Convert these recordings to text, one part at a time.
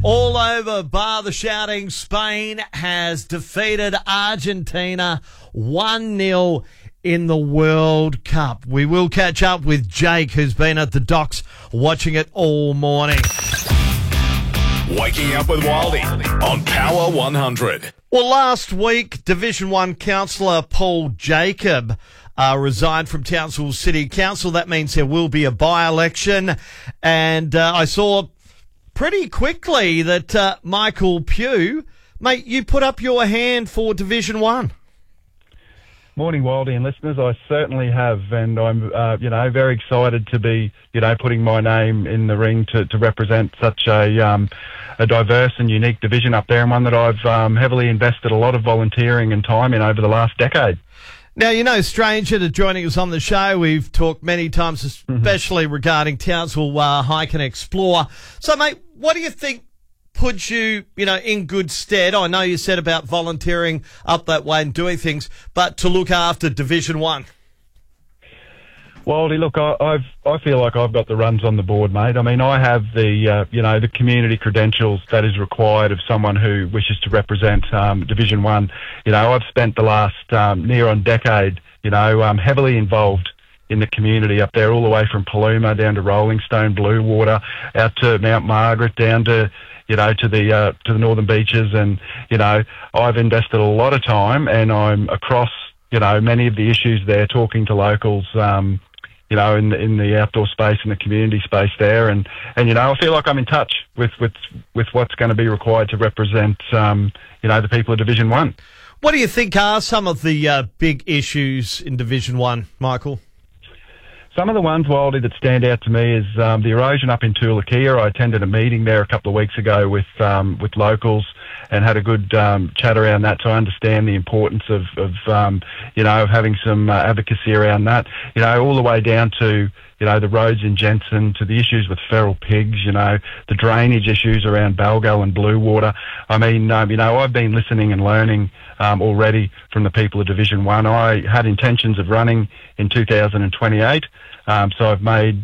All over bar the shouting, Spain has defeated Argentina 1-0 in the World Cup. We will catch up with Jake, who's been at the docks watching it all morning. Waking up with Wildy on Power 100. Well, last week, Division 1 councillor Paul Jacob resigned from Townsville City Council. That means there will be a by-election. And I saw pretty quickly that Michael Pugh, mate, you put up your hand for Division 1. Morning, Wildy and listeners. I certainly have, and I'm, very excited to be, putting my name in the ring to represent such a diverse and unique division up there, and one that I've heavily invested a lot of volunteering and time in over the last decade. Now, stranger to joining us on the show, we've talked many times, especially regarding Townsville Hike and Explore. So, mate, what do you think puts you, in good stead? I know you said about volunteering up that way and doing things, but to look after Division 1. Wildy, look, I feel like I've got the runs on the board, mate. I mean, I have the, the community credentials that is required of someone who wishes to represent Division 1. I've spent the last near on decade, heavily involved in the community up there, all the way from Paluma down to Rolling Stone, Blue Water, out to Mount Margaret, down to to the Northern Beaches, and I've invested a lot of time, and I'm across many of the issues there, talking to locals, in the outdoor space and the community space there, and I feel like I'm in touch with what's going to be required to represent the people of Division 1. What do you think are some of the big issues in Division 1, Michael? Some of the ones, Wildy, that stand out to me is the erosion up in Tulakia. I attended a meeting there a couple of weeks ago with locals and had a good chat around that, so I understand the importance of having some advocacy around that. All the way down to the roads in Jensen, to the issues with feral pigs, the drainage issues around Balgo and Blue Water. I mean, I've been listening and learning already from the people of Division 1. I had intentions of running in 2028, so I've made,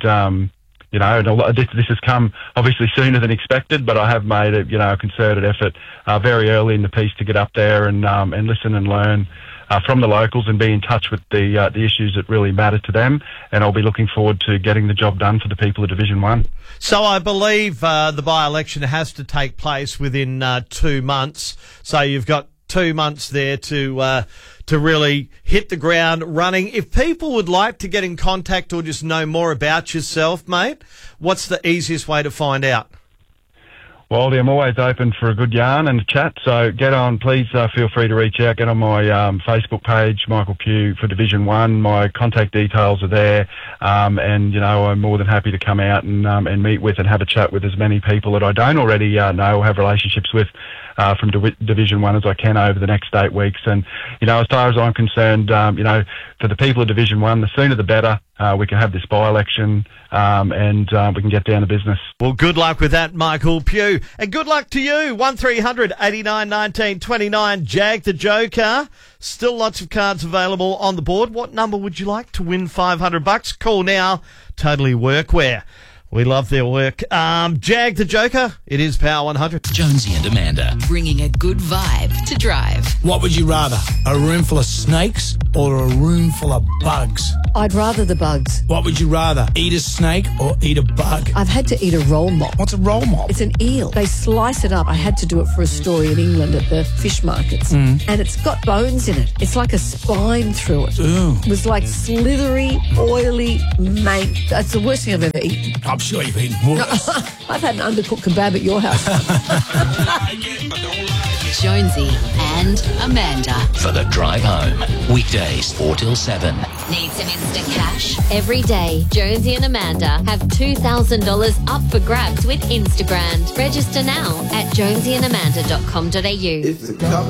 this has come obviously sooner than expected, but I have made a concerted effort very early in the piece to get up there and listen and learn from the locals and be in touch with the issues that really matter to them, and I'll be looking forward to getting the job done for the people of Division 1. So I believe the by-election has to take place within 2 months, so you've got 2 months there to really hit the ground running. If people would like to get in contact or just know more about yourself, mate, what's the easiest way to find out? Wildy, I'm always open for a good yarn and a chat, so get on, please feel free to reach out. Get on my Facebook page, Michael Pugh for Division 1. My contact details are there, and I'm more than happy to come out and meet with and have a chat with as many people that I don't already know or have relationships with from Division 1 as I can over the next 8 weeks. And, as far as I'm concerned, for the people of Division 1, the sooner the better. We can have this by-election and we can get down to business. Well, good luck with that, Michael Pugh. And good luck to you. 1300 89 19 29. Jag the Joker. Still lots of cards available on the board. What number would you like to win $500? Call now. Totally Workwear. We love their work. Jag the Joker, it is Power 100. Jonesy and Amanda. Bringing a good vibe to drive. What would you rather, a room full of snakes or a room full of bugs? I'd rather the bugs. What would you rather, eat a snake or eat a bug? I've had to eat a roll mop. What's a roll mop? It's an eel. They slice it up. I had to do it for a story in England at the fish markets. And it's got bones in it. It's like a spine through it. Ooh. It was like slithery, oily, mate. That's the worst thing I've ever eaten. I'm sure you've eaten worse. I've had an undercooked kebab at your house. Jonesy and Amanda. For the drive home. Weekdays 4 till 7. Need some instant cash? Every day, Jonesy and Amanda have $2,000 up for grabs with Instagram. Register now at jonesyandamanda.com.au.